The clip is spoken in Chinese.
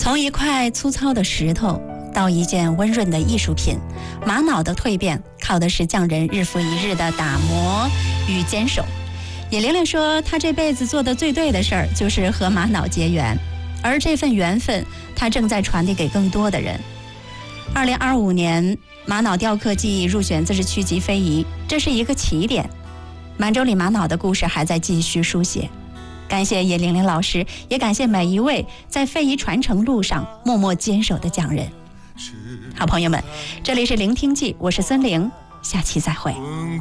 从一块粗糙的石头到一件温润的艺术品，玛瑙的蜕变靠的是匠人日复一日的打磨与坚守。野玲玲说，她这辈子做的最对的事儿就是和玛瑙结缘，而这份缘分她正在传递给更多的人。2025年玛瑙雕刻技艺入选自治区级非遗，这是一个起点。满洲里玛瑙的故事还在继续书写。感谢叶玲玲老师，也感谢每一位在非遗传承路上默默坚守的匠人。好朋友们，这里是聆听记，我是孙玲，下期再会。